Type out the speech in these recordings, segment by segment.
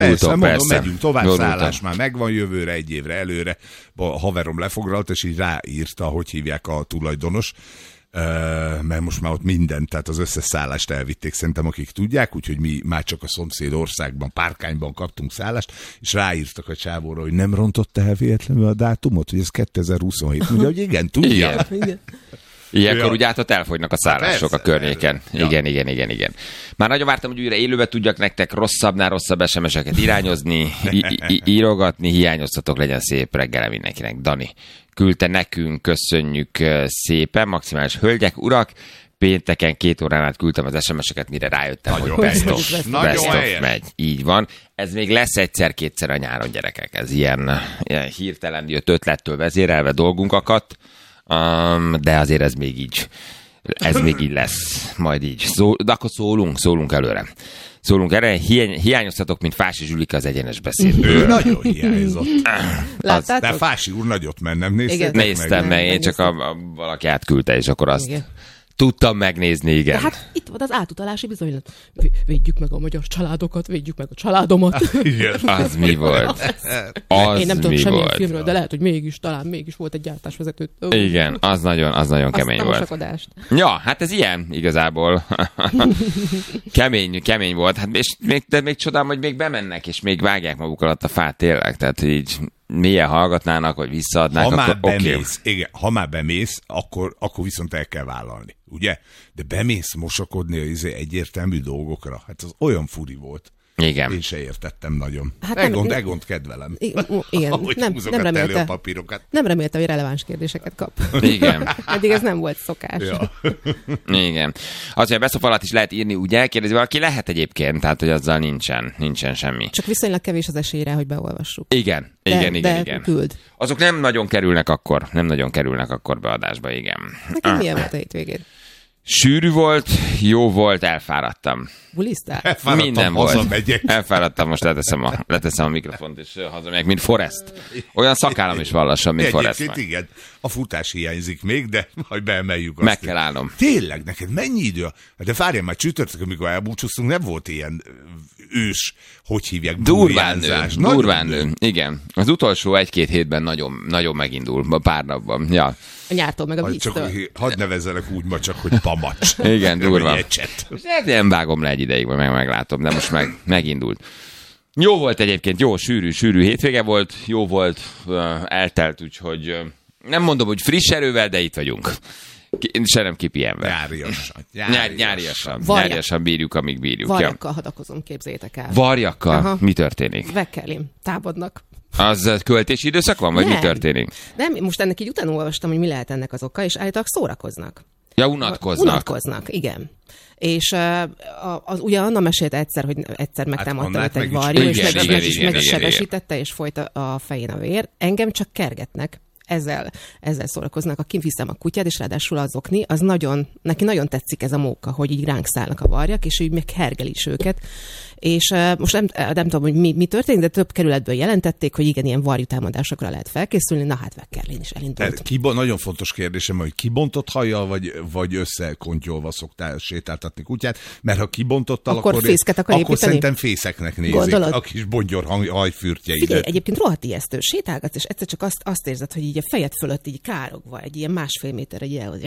Mondom, megyünk tovább, szállás már megvan jövőre, egy évre előre. A haverom lefoglalta, és így ráírta, hogy hívják a tulajdonos, mert most már ott mindent, tehát az összes szállást elvitték, szerintem akik tudják, úgyhogy mi már csak a szomszéd országban, Párkányban kaptunk szállást, és ráírtak a csávóra, hogy nem rontott el véletlenül a dátumot, hogy ez 2027. Mondja, hogy igen, tudja. Igen. Ilyenkor úgy át elfogynak a szállások a környéken. Igen. Már nagyon vártam, hogy újra élőbe tudjak nektek rosszabbnál rosszabb SMS-eket irányozni, írogatni, hiányoztatok, legyen szép reggel mindenkinek. Dani küldte nekünk, köszönjük szépen, maximális hölgyek, urak. Pénteken 2 órán át küldtem az SMS-eket, mire rájöttem, hogy best of megy. Így van. Ez még lesz egyszer-kétszer a nyáron, gyerekek. Ez ilyen hirtelen jött ötlettől vezérelve dolgunk akadt. De azért ez még így lesz, majd így. De akkor szólunk előre. Hiányoztatok, mint Fási Zsülika az egyenes beszédből. Ő nagyon hiányzott. De Fási úr nagyot mennem, néztem meg. Én csak valaki átküldte, és akkor azt tudtam megnézni, igen. De hát itt van az átutalási bizonylat. Védjük meg a magyar családokat, védjük meg a családomat. Az mi volt? Én nem tudom semmilyen filmről, de lehet, hogy talán mégis volt egy gyártásvezető. Igen, az nagyon kemény volt. Ja, hát ez ilyen igazából. kemény volt. Hát, és még csodálom, hogy még bemennek, és még vágják maguk alatt a fát tényleg. Tehát így milyen hallgatnának, vagy visszaadnák, ha már bemész, akkor viszont el kell vállalni, ugye? De bemész mosakodni az egyértelmű dolgokra. Hát az olyan furi volt. Igen. Én se értettem nagyon. Hát Egont kedvelem. Igen. Nem remélte, a papírokat. Nem remélte, hogy releváns kérdéseket kap. Igen. Eddig ez nem volt szokás. Ja. Igen. Az, hogy a beszop alatt is lehet írni, ugye? Kérdezi valaki, lehet egyébként, tehát hogy azzal nincsen semmi. Csak viszonylag kevés az esélyre, hogy beolvassuk. Igen. Küld. Azok nem nagyon kerülnek akkor beadásba, igen. Nekem milyen volt a hétvégén? Sűrű volt, jó volt, elfáradtam. Buliztál? Minden volt. Elfáradtam, most leteszem a mikrofont, és hazamegyek, mint Forrest. Olyan szakállam is vallassan, mint Forrest. Igen, a futás hiányzik még, de majd beemeljük azt. Meg kell állnom. Tényleg, neked mennyi idő? De várjál már, csütörtök, amikor elbúcsúztunk, nem volt ilyen ős, hogy hívják, durván nő. Igen. Az utolsó 1-2 hétben nagyon megindul, pár napban. Ja. A nyártól meg a víztől. Hadd nevezzelek úgy ma csak, hogy pamacs. Igen, durva. Nem vágom le egy ideig, majd meglátom, de most megindult. Jó volt egyébként, jó, sűrű hétvége volt, jó volt, eltelt, úgyhogy nem mondom, hogy friss erővel, de itt vagyunk. Se nem kipihenve. Nyáriasan bírjuk, amíg bírjuk. Varjakkal hadakozom, képzeljétek el. Varjakkal? Aha. Mi történik? Vekkelim, támadnak. Az költési időszak van, vagy nem. Mi történik? Nem, most ennek így utána olvastam, hogy mi lehet ennek az oka, és állítólag szórakoznak. Ja, unatkoznak. Unatkoznak, igen. És ugye Anna mesélt egyszer, hogy egyszer megtámadta őt egy varjú, és megsebesítette, és folyt a fején a vér. Engem csak kergetnek. Ezzel szórakoznak, ha kiviszem a kutyát, és ráadásul az okni, neki nagyon tetszik ez a móka, hogy így ránk szállnak a varjak, és így meg hergel is őket. És most nem tudom, hogy mi történik, de több kerületből jelentették, hogy igen, ilyen varjutámadásokra lehet felkészülni, na hát Vekkerlén is elindult. Nagyon fontos kérdésem, hogy kibontott hajjal, vagy összekontyolva szoktál sétáltatni kutyát, mert ha kibontottal, akkor szerintem fészeknek nézik. Gondolod? A kis bongyor hajfürtjeidet. Figyelj, egyébként rohadt ijesztő. Sétálgatsz, és egyszer csak azt érzed, hogy így a fejed fölött így károgva, egy ilyen 1,5 méter egy ilyen,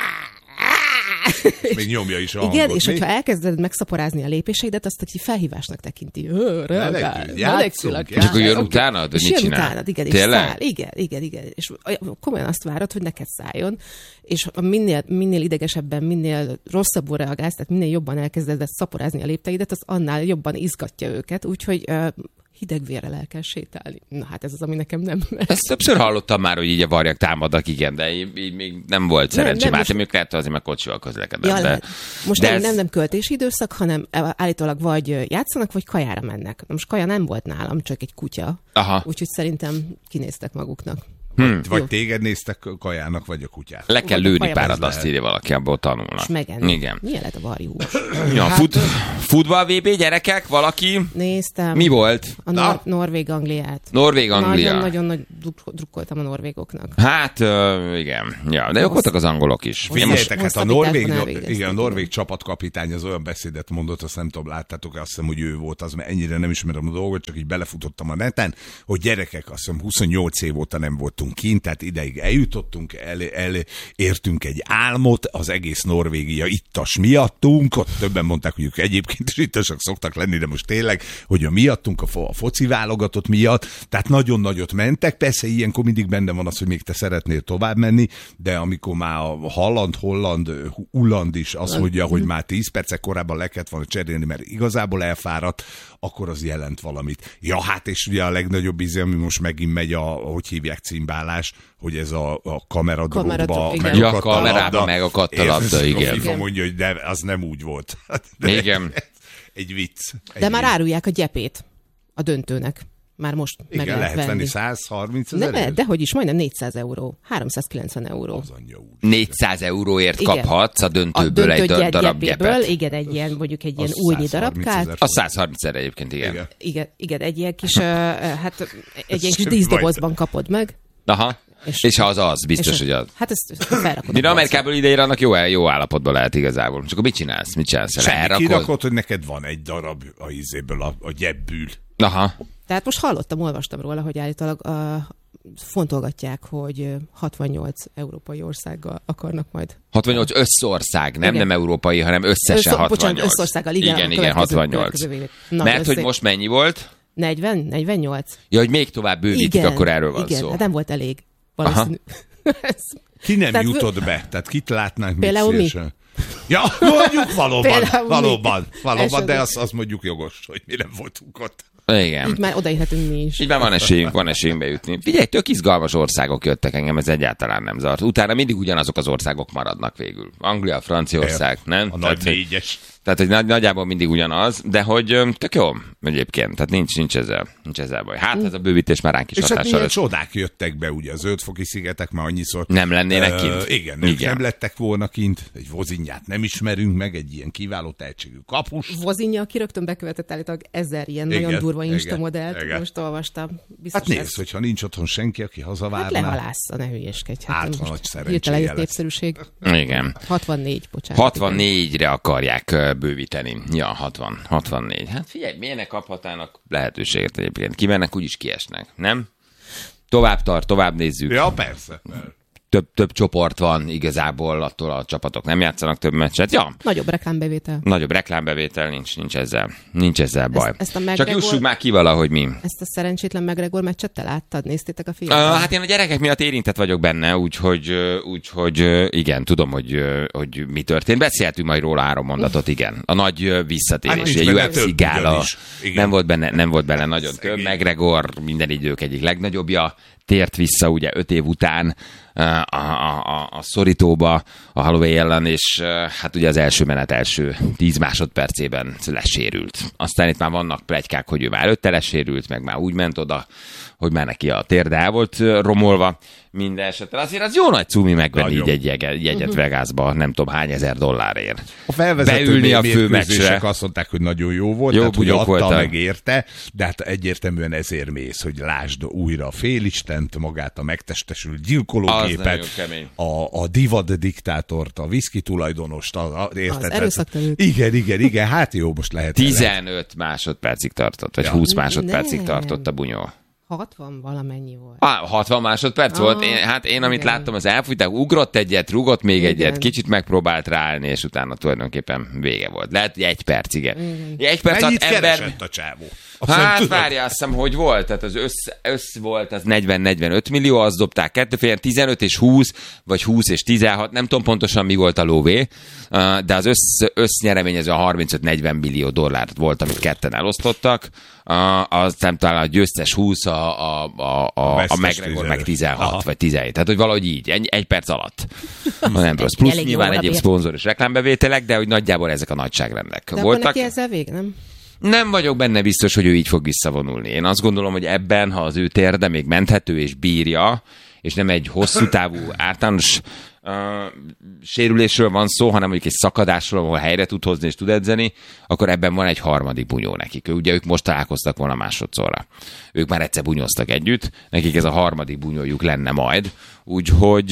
még nyomja is a hangot. Igen, és hogyha elkezded megszaporázni a lépéseidet, azt aki felhívásnak tekinti. Játszunk. És akkor jön utánad, hogy mit csinál? Utánad, igen, és száll. Igen. És komolyan azt várod, hogy neked szálljon, és minél idegesebben, minél rosszabbul reagálsz, tehát minél jobban elkezded szaporázni a lépteidet, az annál jobban izgatja őket, úgyhogy hideg vérrel el kell sétálni. Na hát ez az, ami nekem nem... Ezt többször hallottam már, hogy így a varjak támadnak, igen, de így még nem volt szerencsém. Hát most... lehet, azért meg kocsival közlekedem. Ja, most nem költési időszak, hanem állítólag vagy játszanak, vagy kajára mennek. Na most kaja nem volt nálam, csak egy kutya. Aha. Úgyhogy szerintem kinéztek maguknak. Vagy téged néztek kajának, vagy a kutyát. Le kell lőni párat, azt írja valaki, abból tanulnak. És megenni. Igen. Milyen lett a varjús? Ja, futball VB, gyerekek, valaki? Néztem. Mi volt? A Norvég-Angliát. Norvég-Anglia. Nagyon nagy drukkoltam a norvégoknak. Hát, igen. Ja, de jók voltak az angolok is. Figyeljetek, hát a norvég csapatkapitány az olyan beszédet mondott, azt nem tudom, láttátok, azt hiszem, hogy ő volt az, mert ennyire nem ismerem a dolgot, csak így belefutottam a neten, hogy gyerekek, azt hiszem 28 év óta nem voltunk kint, tehát ideig eljutottunk, elértünk egy álmot, az egész Norvégia ittas miattunk, ott többen mondták, hogy ők egyébként is ittasak szoktak lenni, de most tényleg, hogy a miattunk, a foci válogatott miatt, tehát nagyon nagyot mentek, persze ilyenkor mindig benne van az, hogy még te szeretnél tovább menni, de amikor már a Holland is azt mondja, hogy már 10 percek korábban le kellett volna cserélni, mert igazából elfáradt, akkor az jelent valamit. Ja, hát és ugye a legnagyobb íze, ami most megint megy hogy hívják, címbálás, hogy ez a kameradrótba meg a kattalabda, igen. A FIFA mondja, hogy de az nem úgy volt. De igen. Egy vicc. De már árulják a gyepét a döntőnek. Már most igen, meg lehet venni. 130 000? Dehogy is, majdnem 400 euró. 390 euró. 400 euróért kaphatsz a döntőből egy darab gyepet. Igen, egy ilyen, mondjuk egy ilyen újnyi darabkát. A 130 000 egyébként, igen. Igen, egy ilyen kis, egy ilyen kis díszdobozban kapod meg. Aha. És ha az, biztos, hogy az. Hát ezt felrakod. Mire Amerikából ideire annak jó állapotban lehet igazából. Csak mit csinálsz? Semmi, kirakod, hogy neked van egy darab a ízéből, a gyebbül. Aha. Tehát most olvastam róla, hogy állítólag fontolgatják, hogy 68 európai országgal akarnak majd. 68 összország, nem európai, hanem összesen 68. Bocsánat, összországgal, igen, 68. Mert hogy most mennyi volt? 48. Ja, hogy még tovább bővítik, akkor erről van szó. Hát nem volt elég. Valószínű. Ki nem jutott be? Tehát kit látnánk még szélesen? Ja, mondjuk valóban, de az mondjuk jogos, hogy mi nem voltunk ott. Igen. Így már odaérhetünk mi is. Így már van esélyünk bejutni. Figyelj, tök izgalmas országok jöttek, engem ez egyáltalán nem zavart. Utána mindig ugyanazok az országok maradnak végül. Anglia, Franciaország, nem? A nagy négyes. Tehát, hogy nagyjából mindig ugyanaz, de hogy tök jó egyébként. Tehát nincs ezzel baj. Hát ez a bővítés már ránk is hatással. És hát milyen csodák jöttek be, ugye a Zöldfoki szigetek már annyiszor. Nem lennének kint? Igen, nem lettek volna kint. Egy Vozinját nem ismerünk meg, egy ilyen kiváló tehetségű kapus. Vozinja, aki rögtön bekövetett állítólag 1000 ilyen nagyon durva instamodellt. Most olvastam. Biztos hát nézd, hogyha nincs otthon senki, aki hazavárná. Hát lehalásza, ne hülyeskedj. Hát van nagy szerencséje lesz. Népszerűség. Igen. 64, bocsánat. 64-re akarják bővíteni. Ja, 64. Hát figyelj, milyenek kaphatának lehetőséget egyébként. Kimennek, úgyis kiesnek, nem? Tovább nézzük. Ja, persze. Több csoport van igazából, attól a csapatok nem játszanak több meccset. Ja. Nagyobb reklámbevétel, nincs ezzel baj. Csak jussuk már ki valahogy mi. Ezt a szerencsétlen McGregor meccset te láttad? Néztétek a filmet? Hát én a gyerekek miatt érintett vagyok benne, úgyhogy igen, tudom, hogy mi történt. Beszéltünk majd róla 3 mondatot, igen. A nagy visszatérés, a UFC gála. Nem volt benne nagyon több. McGregor minden idők egyik legnagyobbja. Tért vissza ugye 5 év után a szorítóba a Holloway ellen, és hát ugye az első 10 másodpercében lesérült. Aztán itt már vannak pletykák, hogy ő már előtte lesérült, meg már úgy ment oda, hogy már neki a térde el volt romolva. Minden esetre azért az jó nagy cumi megvenni így egy jegyet Vegasba, nem tudom hány $1000. A felvezető mérkőzések azt mondták, hogy nagyon jó volt, jó, tehát hogy adta meg érte, de hát egyértelműen ezért mész, hogy lásd újra a félistent, magát a megtestesült gyilkológépet, a divad diktátort, a whisky tulajdonost, érted? Az erőszaktanút. Igen, hát jó, most lehet. 15 másodpercig tartott, vagy 20 másodpercig tartott a bunyó. 60 valamennyi volt. 60 másodperc volt. Én amit láttam, az elfújták, ugrott egyet, rugott még egyet, kicsit megpróbált ráállni, és utána tulajdonképpen vége volt. Lehet, hogy 1 perc, igen. 1 perc alatt keresett a csávó? Hát várjál, azt hiszem, hogy volt. Tehát az össz volt, az 40-45 millió, azt dobták 2 15 és 20, vagy 20 és 16, nem tudom pontosan mi volt a lóvé, de az össznyeremény ez a $35-40 millió volt, amit ketten elosztottak. Aztán talán a győztes 20, a McGregor meg 16 vagy 17. Tehát, hogy valahogy így, 1 perc alatt. Nem rossz. Plusz nyilván egyéb szponzor és reklámbevételek, de hogy nagyjából ezek a nagyságrendek de voltak. De ezzel vég, nem? Nem vagyok benne biztos, hogy ő így fog visszavonulni. Én azt gondolom, hogy ebben, ha az ő térde még menthető és bírja, és nem egy hosszú távú általános sérülésről van szó, hanem mondjuk egy szakadásról, ahol helyre tud hozni és tud edzeni, akkor ebben van egy harmadik bunyó nekik. Ugye ők most találkoztak volna másodszorra. Ők már egyszer bunyóztak együtt, nekik ez a harmadik bunyójuk lenne majd. Úgyhogy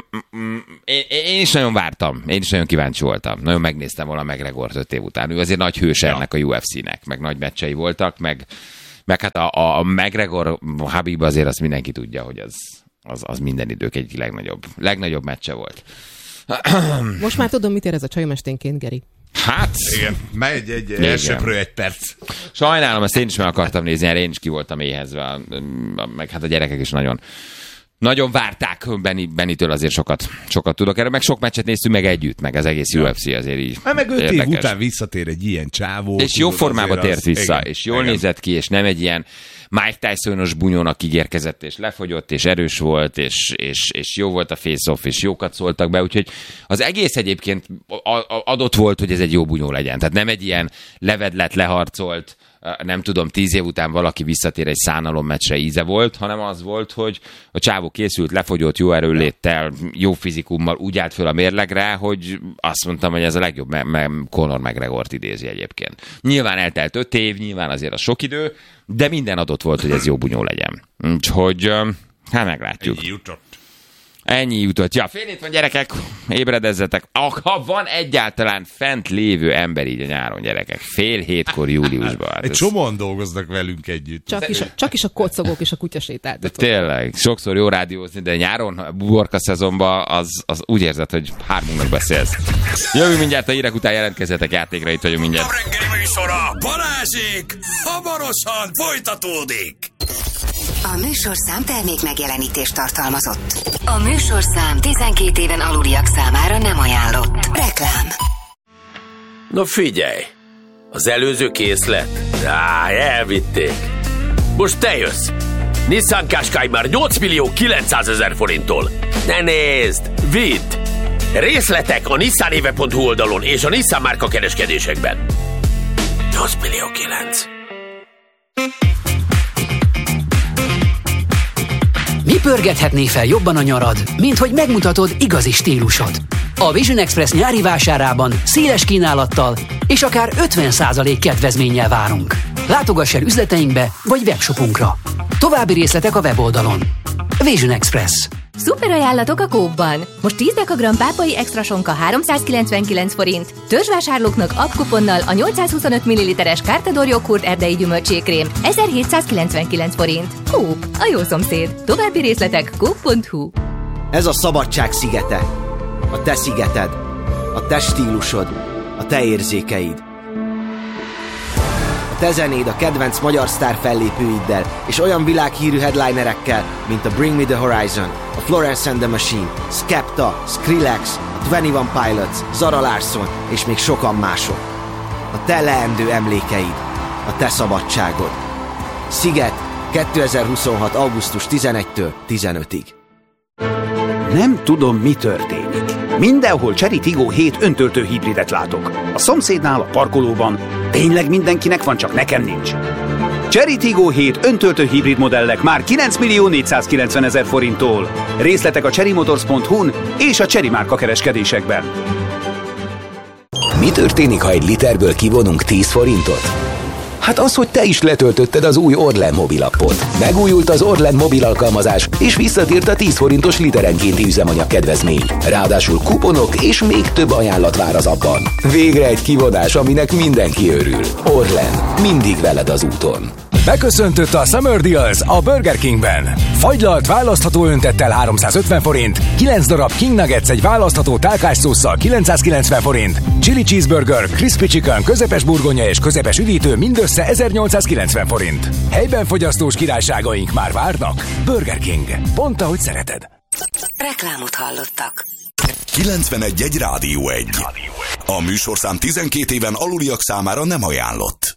én is nagyon vártam, én is nagyon kíváncsi voltam. Nagyon megnéztem volna McGregort 5 év után. Ő azért nagy hőse ennek a UFC-nek, meg nagy meccsei voltak, meg hát a McGregor Habib azért azt mindenki tudja, hogy az minden idők egyik legnagyobb meccse volt. Most már tudom, mit érez a csajomesténként, Geri. Hát, igen, megy elsőprő egy perc. Sajnálom, ezt én is meg akartam nézni, én is ki voltam éhezve, meg hát a gyerekek is nagyon várták Benitől, azért sokat tudok erről, meg sok meccset néztünk meg együtt, meg az egész UFC azért így. Meg 5 év után visszatér egy ilyen csávó. És jó formába tért vissza, igen, és jól nézett ki, és nem egy ilyen Mike Tyson-os bunyónak ígérkezett, és lefogyott, és erős volt, és jó volt a face-off, és jókat szóltak be, úgyhogy az egész egyébként adott volt, hogy ez egy jó bunyó legyen. Tehát nem egy ilyen levedlet, leharcolt, nem tudom, 10 év után valaki visszatér egy szánalommeccsre íze volt, hanem az volt, hogy a csávó készült, lefogyott, jó erőléttel, jó fizikummal, úgy állt föl a mérlegre, hogy azt mondtam, hogy ez a legjobb, Conor McGregort idézi egyébként. Nyilván eltelt 5 év, nyilván azért a sok idő, de minden adott volt, hogy ez jó bunyó legyen. Úgyhogy, hát meglátjuk. Ennyi jutott. Ja, fél hét van, gyerekek, ébredezzetek. Ha van egyáltalán fent lévő ember így a nyáron, gyerekek. Fél hétkor júliusban. Hát egy csomóan dolgoznak velünk együtt. Csak is a kocogók és a kutyasétáltatók. Tényleg, sokszor jó rádiózni, de nyáron, a buborka szezonban az úgy érzed, hogy hármunknak beszélsz. Jövünk mindjárt a hírek után, jelentkezzetek játékra, itt vagyunk mindjárt. A reggeli műsora Balázsék hamarosan folytatódik. A műsorszám termék megjelenítést tartalmazott. A műsorszám 12 éven aluliak számára nem ajánlott. Reklám. No figyelj, az előző készlet? Elvitték. Most te jössz. Nissan Qashqai már 8.900.000 forinttól. Ne nézd, vidd! Részletek a nissanéve.hu oldalon és a Nissan márka kereskedésekben. 8.900.000. Mi pörgethetné fel jobban a nyarad, mint hogy megmutatod igazi stílusod? A Vision Express nyári vásárában széles kínálattal és akár 50% kedvezménnyel várunk. Látogass el üzleteinkbe vagy webshopunkra. További részletek a weboldalon. Vision Express. Szuper ajánlatok a Coop-ban. Most 10 dekagram pápai extra sonka 399 forint. Törzsvásárlóknak appkuponnal a 825 ml-es Cartador joghurt erdei gyümölcsékrém 1799 forint. Coop, a jó szomszéd. További részletek coop.hu. Ez a szabadság szigete. A te szigeted. A te stílusod. A te érzékeid. A te zenéd a kedvenc magyar sztár fellépőiddel és olyan világhírű headlinerekkel, mint a Bring Me The Horizon, a Florence and the Machine, Skepta, Skrillex, a 21 Pilots, Zara Larsson és még sokan mások. A te leendő emlékeid, a te szabadságod. Sziget 2026. augusztus 11-től 15-ig. Nem tudom, mi történik. Mindenhol Chery Tiggo 7 öntöltő hibridet látok. A szomszédnál, a parkolóban. Tényleg mindenkinek van, csak nekem nincs. Chery Tiggo 7 öntöltő hibrid modellek már 9.490.000 forinttól. Részletek a cherrymotors.hu-n és a Chery márka kereskedésekben. Mi történik, ha egy literből kivonunk 10 forintot? Hát az, hogy te is letöltötted az új Orlen mobilappot. Megújult az Orlen mobil alkalmazás, és visszatért a 10 forintos literenkénti üzemanyag kedvezmény. Ráadásul kuponok és még több ajánlat vár az appban. Végre egy kivonás, aminek mindenki örül. Orlen, mindig veled az úton. Beköszöntött a Summer Deals a Burger Kingben. Fagylalt választható öntettel 350 forint, 9 darab King Nuggets egy választható tálkásszósszal 990 forint, Chili Cheeseburger, Crispy Chicken, közepes burgonya és közepes üdítő mindössze 1890 forint. Helyben fogyasztós királyságaink már várnak. Burger King. Pont ahogy szereted. Reklámot hallottak. 91.1 Rádió 1. A műsorszám 12 éven aluliak számára nem ajánlott.